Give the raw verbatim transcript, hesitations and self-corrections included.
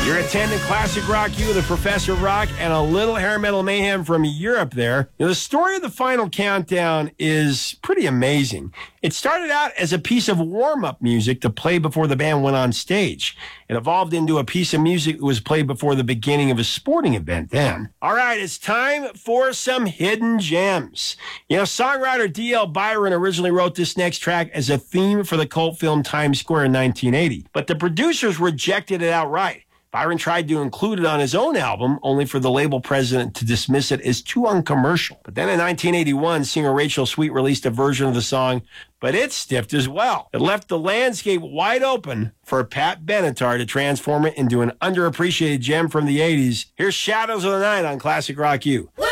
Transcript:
You're attending Classic Rock U with the Professor Rock and a little hair metal mayhem from Europe there. You know, the story of the final countdown is pretty amazing. It started out as a piece of warm-up music to play before the band went on stage. It evolved into a piece of music that was played before the beginning of a sporting event then. All right, it's time for some hidden gems. You know, songwriter D L Byron originally wrote this next track as a theme for the cult film Times Square in nineteen eighty, but the producers rejected it outright. Byron tried to include it on his own album, only for the label president to dismiss it as too uncommercial. But then in nineteen eighty-one, singer Rachel Sweet released a version of the song, but it stiffed as well. It left the landscape wide open for Pat Benatar to transform it into an underappreciated gem from the eighties. Here's Shadows of the Night on Classic Rock U.